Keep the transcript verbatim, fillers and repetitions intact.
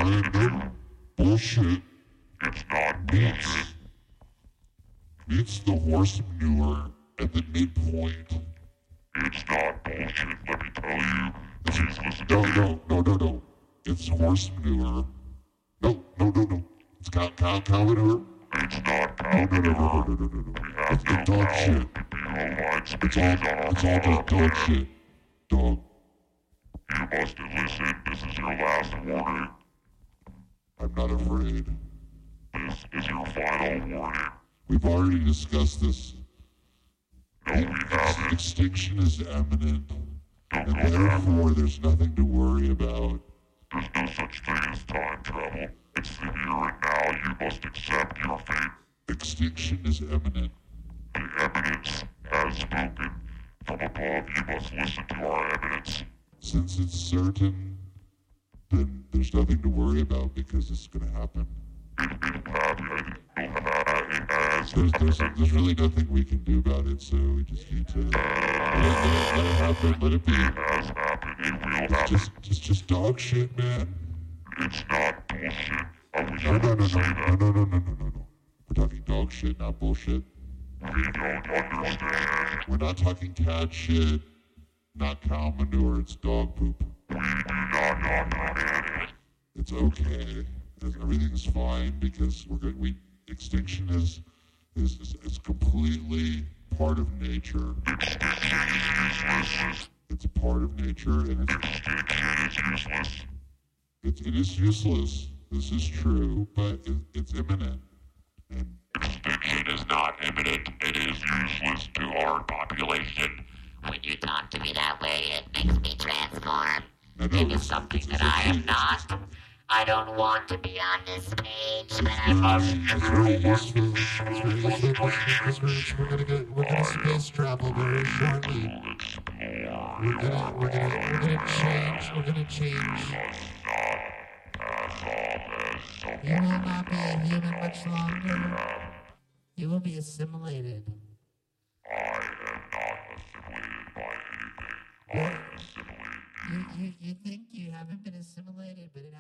random bullshit It's not meets, bullshit. meets the horse manure at the midpoint. It's not bullshit, let me tell you. Please listen to No, me. no, no, no, no. It's horse manure. No, no, no, no. It's cow, cow, cow manure. It's not No, cow no, no, no, no, manure. no, no, no, no. We have It's no the dog cow shit. to be low-line It's species all, on our it's all farm. just dog shit. Dog. You must listen. This is your last warning. I'm not afraid. This is your final warning. We've already discussed this. No, we haven't. Extinction is imminent, Don't and go there. therefore there's nothing to worry about. There's no such thing as time travel. It's the here and now. You must accept your fate. Extinction is imminent. The eminence has spoken. From above, you must listen to our eminence. Since it's certain, then there's nothing to worry about because it's going to happen. It, it, have, it has. There's, there's, there's really nothing we can do about it, so we just need to let it, let it, let it happen, let it be. It has happened. It will It's happen. just, it's just dog shit, man. It's not bullshit. I wish No, I no, could no, say no, that. no, no, no, no, no, no, no. We're talking dog shit, not bullshit. We don't understand. We're not talking cat shit, not cow manure, it's dog poop. We do not understand. It's okay. Everything's fine because we're good. We extinction is is, is is completely part of nature. Extinction is useless. It's a part of nature, and it's Extinction is useless. it's it is useless. This is true, but it, it's imminent. And Extinction is not imminent. It is useless to our population. When you talk to me that way, it makes me transform I know into it's, something it's, that it's I am actually- not. I don't want to be on this page, It's but I must. very, it's very useful. It's very useful because we're, we're gonna get we're gonna space travel very shortly. We'll explore We're gonna we're gonna we're gonna change. We're gonna change. pass off as someone. You will not be a human much longer. You will be assimilated. I am not assimilated by anything. I am assimilated. You, you, you think you haven't been assimilated, but it